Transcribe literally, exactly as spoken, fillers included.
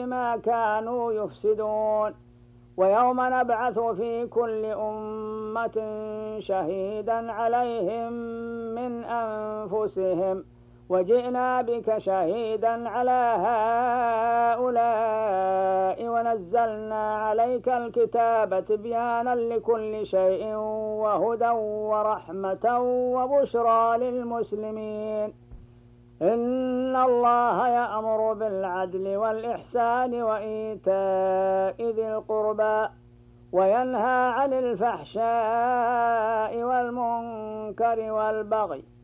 بما كانوا يفسدون. ويوم نبعث في كل أمة شهيدا عليهم من أنفسهم وجئنا بك شهيدا على هؤلاء ونزلنا عليك الكتاب تبيانا لكل شيء وهدى ورحمة وبشرى للمسلمين. إن الله يأمر بالعدل والإحسان وإيتاء ذي القربى وينهى عن الفحشاء والمنكر والبغي